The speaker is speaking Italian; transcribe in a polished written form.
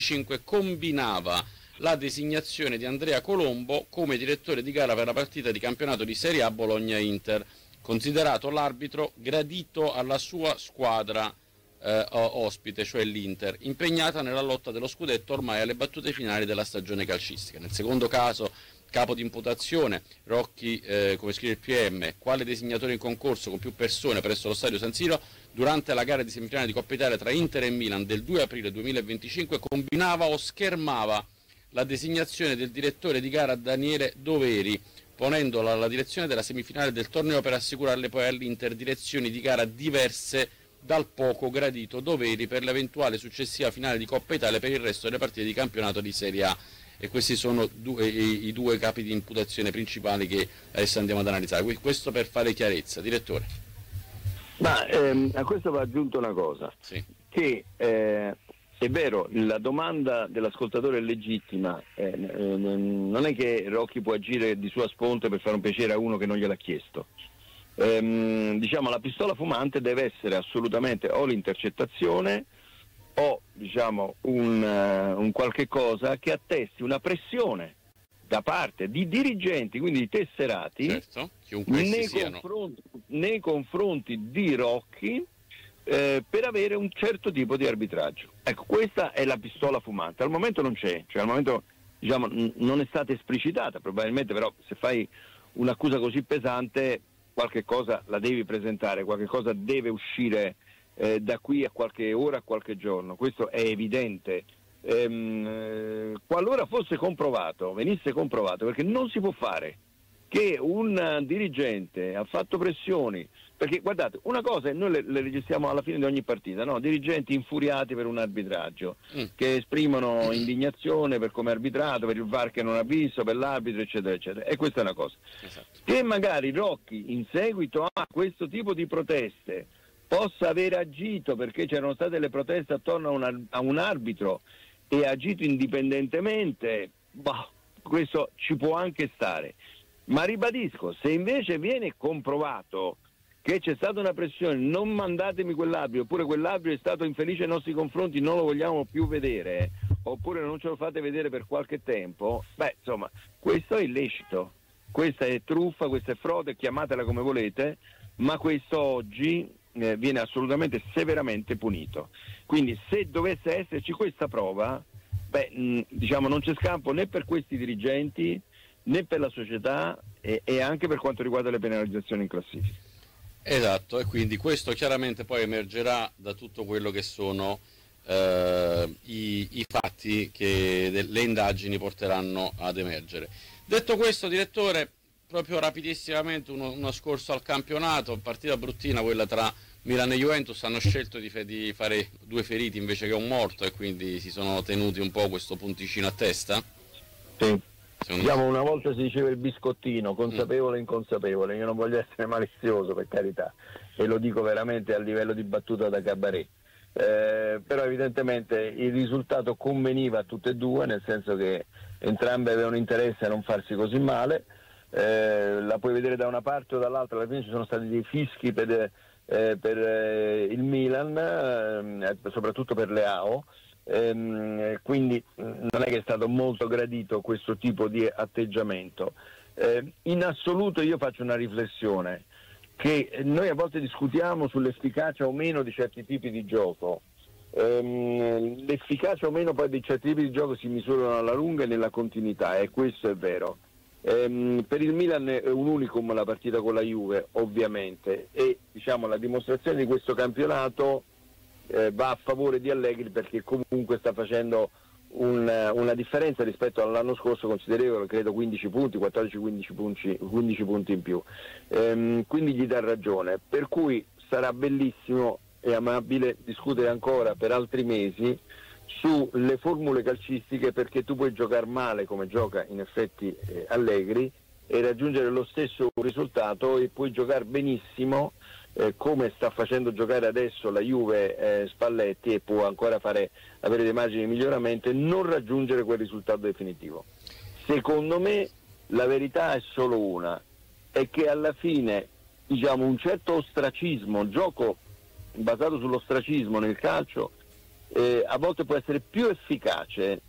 2025 combinava la designazione di Andrea Colombo come direttore di gara per la partita di campionato di Serie A Bologna-Inter, considerato l'arbitro gradito alla sua squadra ospite, cioè l'Inter, impegnata nella lotta dello scudetto ormai alle battute finali della stagione calcistica. Nel secondo caso, capo di imputazione, Rocchi, come scrive il PM, quale designatore in concorso con più persone presso lo stadio San Siro, durante la gara di semifinale di Coppa Italia tra Inter e Milan del 2 aprile 2025 combinava o schermava la designazione del direttore di gara Daniele Doveri, ponendola alla direzione della semifinale del torneo per assicurarle poi all'Inter direzioni di gara diverse dal poco gradito Doveri per l'eventuale successiva finale di Coppa Italia per il resto delle partite di campionato di Serie A. E questi sono i due capi di imputazione principali che adesso andiamo ad analizzare. Questo per fare chiarezza. Direttore. Ma a questo va aggiunto una cosa, sì. Che è vero, la domanda dell'ascoltatore è legittima, non è che Rocchi può agire di sua sponte per fare un piacere a uno che non gliel'ha chiesto. Diciamo, la pistola fumante deve essere assolutamente o l'intercettazione o diciamo un qualche cosa che attesti una pressione da parte di dirigenti, quindi di tesserati, certo, nei confronti di Rocchi per avere un certo tipo di arbitraggio. Ecco, questa è la pistola fumante. Al momento non c'è, cioè al momento diciamo non è stata esplicitata, probabilmente, però se fai un'accusa così pesante qualche cosa la devi presentare, qualche cosa deve uscire da qui a qualche ora, a qualche giorno, questo è evidente. Qualora fosse comprovato, venisse comprovato, perché non si può fare che un dirigente ha fatto pressioni, perché guardate, una cosa è, noi le registriamo alla fine di ogni partita, no? Dirigenti infuriati per un arbitraggio, che esprimono indignazione per come è arbitrato, per il VAR che non ha visto, per l'arbitro, eccetera, eccetera. E questa è una cosa. Esatto. Che magari Rocchi, in seguito a questo tipo di proteste, possa aver agito perché c'erano state le proteste attorno a un arbitro e ha agito indipendentemente, questo ci può anche stare. Ma ribadisco, se invece viene comprovato che c'è stata una pressione, non mandatemi quell'arbitro, oppure quell'arbitro è stato infelice nei nostri confronti, non lo vogliamo più vedere, oppure non ce lo fate vedere per qualche tempo, insomma, questo è illecito, questa è truffa, questa è frode, chiamatela come volete, ma questo oggi viene assolutamente severamente punito. Quindi se dovesse esserci questa prova, diciamo non c'è scampo né per questi dirigenti né per la società e anche per quanto riguarda le penalizzazioni in classifica. Esatto, e quindi questo chiaramente poi emergerà da tutto quello che sono i fatti che le indagini porteranno ad emergere. Detto questo, direttore, proprio rapidissimamente uno scorso al campionato, partita bruttina quella tra Milan e Juventus, hanno scelto di fare 2 feriti invece che un morto e quindi si sono tenuti un po' questo punticino a testa? Sì. Diciamo, una volta si diceva il biscottino, consapevole e inconsapevole, io non voglio essere malizioso, per carità, e lo dico veramente a livello di battuta da cabaret, però evidentemente il risultato conveniva a tutte e due, nel senso che entrambe avevano interesse a non farsi così male, la puoi vedere da una parte o dall'altra, alla fine ci sono stati dei fischi per il Milan, soprattutto per Leao, quindi non è che è stato molto gradito questo tipo di atteggiamento. In assoluto io faccio una riflessione, che noi a volte discutiamo sull'efficacia o meno di certi tipi di gioco. L'efficacia o meno poi di certi tipi di gioco si misurano alla lunga e nella continuità, e questo è vero. Per il Milan è un unicum la partita con la Juve, ovviamente, e diciamo la dimostrazione di questo campionato va a favore di Allegri, perché comunque sta facendo una differenza rispetto all'anno scorso considerevole, credo 15 punti, 14-15 punti in più, quindi gli dà ragione, per cui sarà bellissimo e amabile discutere ancora per altri mesi sulle formule calcistiche, perché tu puoi giocare male come gioca in effetti Allegri e raggiungere lo stesso risultato, e puoi giocare benissimo come sta facendo giocare adesso la Juve Spalletti, e può ancora avere dei margini di miglioramento e non raggiungere quel risultato definitivo. Secondo me la verità è solo una, è che alla fine diciamo un certo ostracismo, gioco basato sull'ostracismo nel calcio, a volte può essere più efficace